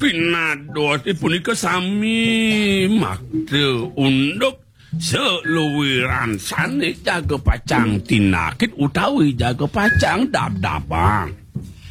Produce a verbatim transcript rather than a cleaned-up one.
pinados punika sami makde unduk seluwiran sane jaga pacang tinakit utawi jaga pacang dap-dapang.